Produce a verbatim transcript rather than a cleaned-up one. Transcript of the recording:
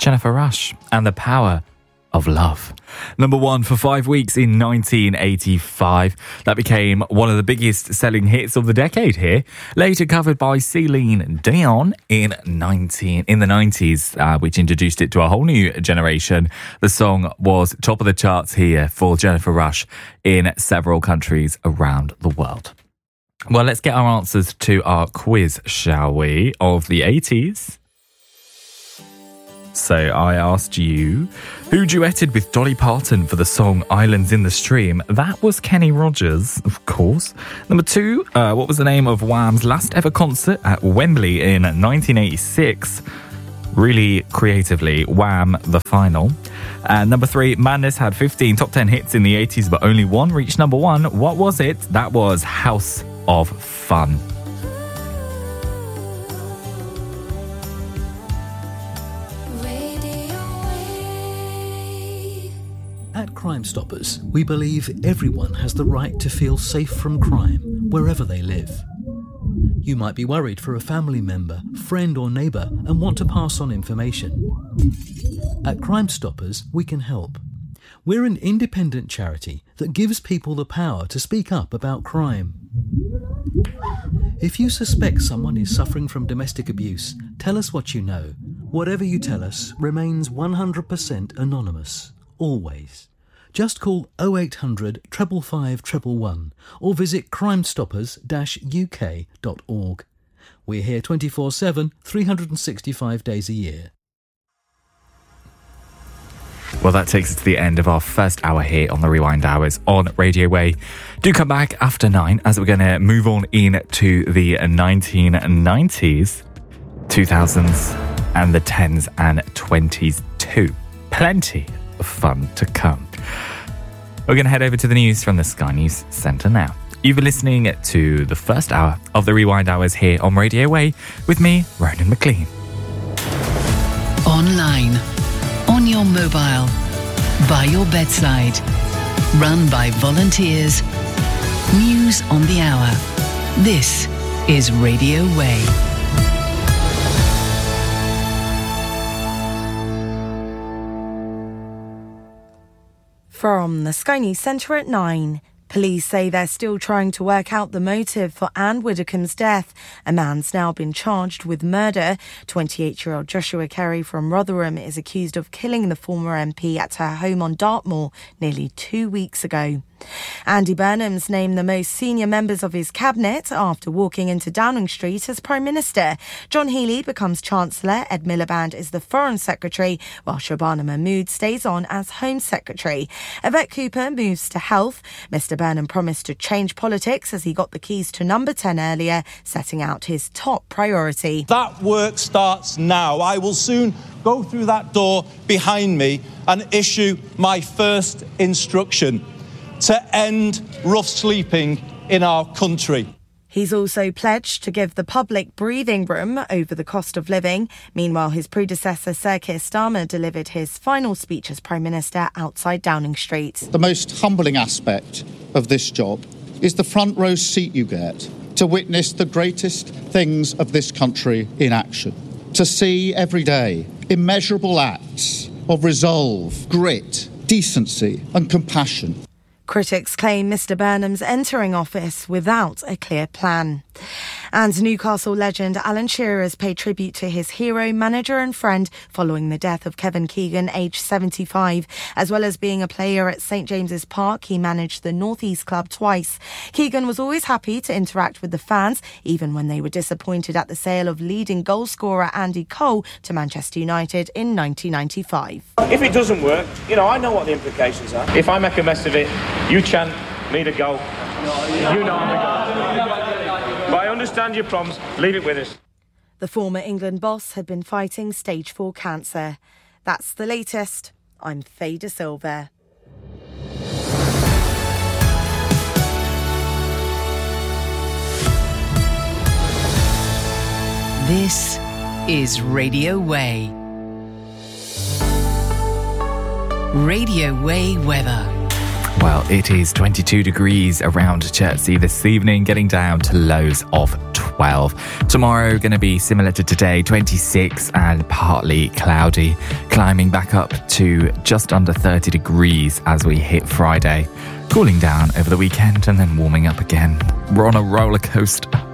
Jennifer Rush and The Power of Love. Number one for five weeks in nineteen eighty-five. That became one of the biggest selling hits of the decade here. Later covered by Celine Dion in nineteen in the nineties, uh, which introduced it to a whole new generation. The song was top of the charts here for Jennifer Rush in several countries around the world. Well, let's get our answers to our quiz, shall we, of the eighties. So I asked you, who duetted with Dolly Parton for the song Islands in the Stream? That was Kenny Rogers, of course. Number two, uh, what was the name of Wham's last ever concert at Wembley in nineteen eighty-six? Really creatively, Wham! The Final. And number three, Madness had fifteen top ten hits in the eighties, but only one reached number one. What was it? That was House of Fun. At Crime Stoppers, we believe everyone has the right to feel safe from crime, wherever they live. You might be worried for a family member, friend or neighbour and want to pass on information. At Crime Stoppers, we can help. We're an independent charity that gives people the power to speak up about crime. If you suspect someone is suffering from domestic abuse, tell us what you know. Whatever you tell us remains one hundred percent anonymous. Always. Just call oh eight hundred, five five five, one one one or visit crime stoppers dash u k dot org. We're here twenty-four seven, three hundred sixty-five days a year. Well, that takes us to the end of our first hour here on the Rewind Hours on Radio Way. Do come back after nine as we're going to move on into the nineteen nineties, two thousands and the tens and twenties too. Plenty of fun to come. We're going to head over to the news from the Sky News Centre now. You've been listening to the first hour of the Rewind Hours here on Radio Way with me, Ronan McLean. Online, on your mobile, by your bedside, run by volunteers. News on the hour. This is Radio Way. From the Sky News Centre at nine. Police say they're still trying to work out the motive for Anne Widdecombe's death. A man's now been charged with murder. twenty-eight-year-old Joshua Kerry from Rotherham is accused of killing the former M P at her home on Dartmoor nearly two weeks ago. Andy Burnham's named the most senior members of his cabinet after walking into Downing Street as Prime Minister. John Healey becomes Chancellor, Ed Miliband is the Foreign Secretary, while Shabana Mahmood stays on as Home Secretary. Yvette Cooper moves to Health. Mister Burnham promised to change politics as he got the keys to number ten earlier, setting out his top priority. That work starts now. I will soon go through that door behind me and issue my first instruction to end rough sleeping in our country. He's also pledged to give the public breathing room over the cost of living. Meanwhile, his predecessor, Sir Keir Starmer, delivered his final speech as Prime Minister outside Downing Street. The most humbling aspect of this job is the front row seat you get to witness the greatest things of this country in action. To see every day immeasurable acts of resolve, grit, decency and compassion. Critics claim Mister Burnham's entering office without a clear plan. And Newcastle legend Alan Shearer has paid tribute to his hero, manager and friend following the death of Kevin Keegan, aged seventy-five. As well as being a player at St James's Park, he managed the North East club twice. Keegan was always happy to interact with the fans, even when they were disappointed at the sale of leading goalscorer Andy Cole to Manchester United in nineteen ninety-five. If it doesn't work, you know, I know what the implications are. If I make a mess of it, you chant me to go. You know I'm a goal. But I understand your problems. Leave it with us. The former England boss had been fighting stage four cancer. That's the latest. I'm Faye De Silva. This is Radio Way. Radio Way weather. Well, it is twenty-two degrees around Chertsey this evening, getting down to lows of twelve. Tomorrow going to be similar to today, twenty-six and partly cloudy, climbing back up to just under thirty degrees as we hit Friday, cooling down over the weekend and then warming up again. We're on a roller coaster.